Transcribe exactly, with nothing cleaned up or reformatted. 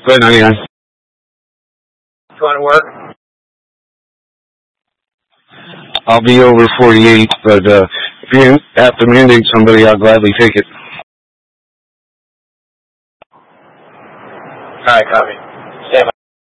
Good, ninety-nine. You want to work? I'll be over forty-eight, but uh, if you have to mandate somebody, I'll gladly take it. All right, copy.